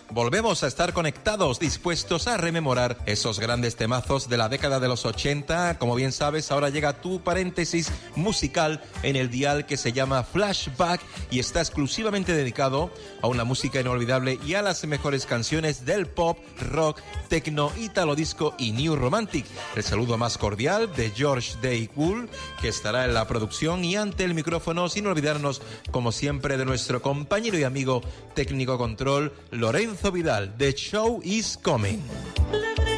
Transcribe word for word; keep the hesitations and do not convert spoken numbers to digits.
Volvemos a estar conectados, dispuestos a rememorar esos grandes temazos de la década de los ochenta. Como bien sabes, ahora llega tu paréntesis musical en el dial que se llama Flashback y está exclusivamente dedicado a una música inolvidable y a las mejores canciones del pop, rock, techno, italo disco y new romantic. El saludo más cordial de George Day Cool, que estará en la producción y ante el micrófono, sin olvidarnos, como siempre, de nuestro compañero y amigo técnico control, Lorenzo Vidal. The show is coming.